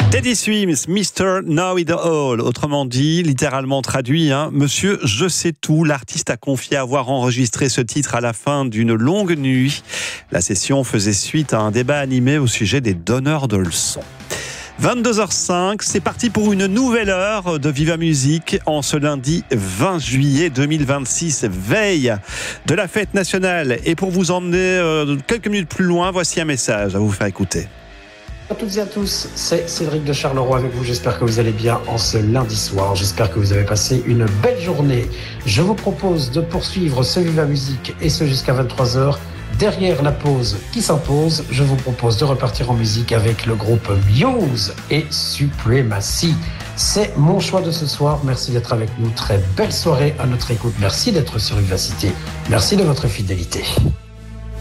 Teddy Swims, Mr. Know It All, autrement dit, littéralement traduit, Monsieur Je sais tout. L'artiste a confié avoir enregistré ce titre à la fin d'une longue nuit. La session faisait suite à un débat animé au sujet des donneurs de leçons. 22h05, c'est parti pour une nouvelle heure de Viva Musique en ce lundi 20 juillet 2026, veille de la fête nationale. Et pour vous emmener quelques minutes plus loin, voici un message à vous faire écouter. Bonjour à toutes et à tous, c'est Cédric de Charleroi avec vous. J'espère que vous allez bien en ce lundi soir. J'espère que vous avez passé une belle journée. Je vous propose de poursuivre ce Viva Musique et ce jusqu'à 23h. Derrière la pause qui s'impose, je vous propose de repartir en musique avec le groupe Muse et Supremacy. C'est mon choix de ce soir. Merci d'être avec nous. Très belle soirée à notre écoute. Merci d'être sur Vivacité. Merci de votre fidélité.